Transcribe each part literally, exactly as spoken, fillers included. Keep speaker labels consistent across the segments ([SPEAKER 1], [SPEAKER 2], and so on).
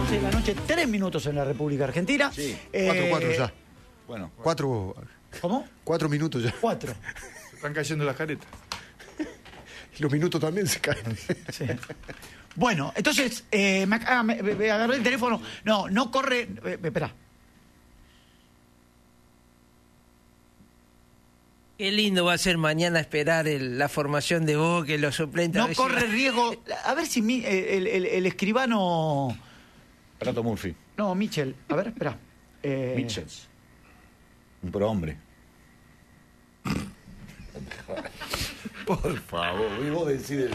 [SPEAKER 1] once de la noche, tres minutos en la República Argentina.
[SPEAKER 2] Sí,
[SPEAKER 1] Eh,
[SPEAKER 3] Cuatro, cuatro ya.
[SPEAKER 2] Bueno,
[SPEAKER 3] Cuatro,
[SPEAKER 1] ¿Cómo?
[SPEAKER 3] cuatro minutos ya.
[SPEAKER 1] Cuatro.
[SPEAKER 4] Se están cayendo las caretas.
[SPEAKER 3] Y los minutos también se caen.
[SPEAKER 1] Sí. Bueno, entonces, eh, me, ah, me, me agarré el teléfono. No, no corre. Eh, espera.
[SPEAKER 5] Qué lindo va a ser mañana esperar el- la formación de Boca, los suplentes. a
[SPEAKER 1] No
[SPEAKER 5] ver si
[SPEAKER 1] corre
[SPEAKER 5] va-
[SPEAKER 1] riesgo. A ver si mi- el, el- el escribano.
[SPEAKER 2] Prato Murphy.
[SPEAKER 1] No, Michel. A ver, espera. Eh,
[SPEAKER 2] Mitchells. Un prohombre. Por favor, y vos decís.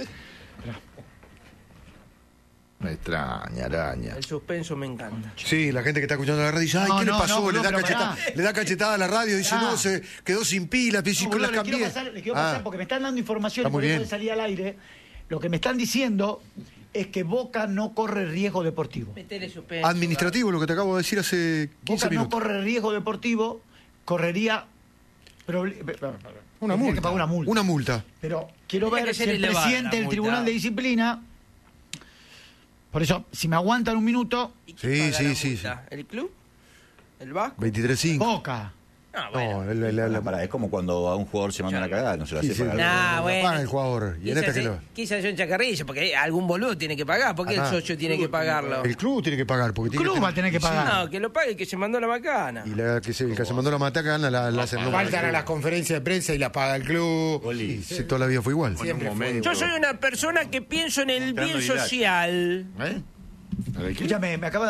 [SPEAKER 4] Me extraña, araña.
[SPEAKER 5] El suspenso me encanta.
[SPEAKER 3] Sí, la gente que está escuchando la radio dice, ay,
[SPEAKER 1] No,
[SPEAKER 3] ¿qué
[SPEAKER 1] no,
[SPEAKER 3] le pasó?
[SPEAKER 1] no,
[SPEAKER 3] le,
[SPEAKER 1] no,
[SPEAKER 3] da
[SPEAKER 1] pero
[SPEAKER 3] cachetada,
[SPEAKER 1] pará.
[SPEAKER 3] le da cachetada a la radio, dice,
[SPEAKER 1] Ah.
[SPEAKER 3] no, se quedó sin pilas, dice,
[SPEAKER 1] No,
[SPEAKER 3] que
[SPEAKER 1] boludo,
[SPEAKER 3] las
[SPEAKER 1] le quiero
[SPEAKER 3] cambié.
[SPEAKER 1] pasar, le quiero
[SPEAKER 3] Ah,
[SPEAKER 1] pasar porque me están dando información
[SPEAKER 3] Está
[SPEAKER 1] y por
[SPEAKER 3] muy
[SPEAKER 1] eso
[SPEAKER 3] bien.
[SPEAKER 1] de salir al aire. Lo que me están diciendo es que Boca no corre riesgo deportivo.
[SPEAKER 5] Metele suspenso.
[SPEAKER 3] administrativo, lo que te acabo de decir hace quince
[SPEAKER 1] Boca no
[SPEAKER 3] minutos.
[SPEAKER 1] corre riesgo deportivo, correría proble-
[SPEAKER 3] Una
[SPEAKER 1] tendría
[SPEAKER 3] multa.
[SPEAKER 1] que pagar una multa.
[SPEAKER 3] Una multa.
[SPEAKER 1] Pero quiero
[SPEAKER 5] Tendría
[SPEAKER 1] ver
[SPEAKER 5] que
[SPEAKER 1] si
[SPEAKER 5] ser
[SPEAKER 1] el
[SPEAKER 5] elevada
[SPEAKER 1] presidente
[SPEAKER 5] la
[SPEAKER 1] del
[SPEAKER 5] multa.
[SPEAKER 1] Tribunal de Disciplina, por eso, si me aguantan un minuto,
[SPEAKER 5] ¿Y quién
[SPEAKER 3] Sí,
[SPEAKER 5] paga
[SPEAKER 3] sí,
[SPEAKER 5] la
[SPEAKER 3] sí,
[SPEAKER 5] multa? ¿El club? ¿El Vasco?
[SPEAKER 3] veintitrés cinco.
[SPEAKER 1] Boca.
[SPEAKER 5] Ah, bueno.
[SPEAKER 3] No, el, el- el-
[SPEAKER 2] La pará, es como cuando a un jugador se manda una cagada, no se la
[SPEAKER 3] Sí,
[SPEAKER 2] hace
[SPEAKER 3] sí.
[SPEAKER 2] pagar.
[SPEAKER 5] Nah,
[SPEAKER 3] lo
[SPEAKER 5] bueno.
[SPEAKER 3] paga el jugador. Y en
[SPEAKER 5] Quizás
[SPEAKER 3] esta que
[SPEAKER 5] es-
[SPEAKER 3] lo-
[SPEAKER 5] quizás es un chacarrillo, porque algún boludo tiene que pagar. ¿Por qué el
[SPEAKER 3] Ajá.
[SPEAKER 5] socio tiene que pagarlo?
[SPEAKER 3] El club tiene que pagar. Porque
[SPEAKER 1] El
[SPEAKER 3] tiene
[SPEAKER 1] club va a tener que
[SPEAKER 3] sí,
[SPEAKER 1] pagar.
[SPEAKER 5] No, que lo pague, que se mandó la macana.
[SPEAKER 3] Y la que se, el que se mandó la mataca la, la, la hacen.
[SPEAKER 6] Faltan a las conferencias de prensa y la paga el club.
[SPEAKER 3] Sí, sí, toda la vida fue igual.
[SPEAKER 6] Siempre
[SPEAKER 4] un
[SPEAKER 6] fue.
[SPEAKER 4] momento.
[SPEAKER 5] Yo soy una persona que pienso en el
[SPEAKER 4] Mostrando
[SPEAKER 5] bien
[SPEAKER 4] didáctica.
[SPEAKER 5] social.
[SPEAKER 4] ¿Eh? A ver, ¿qué?
[SPEAKER 1] Escúchame, me acaba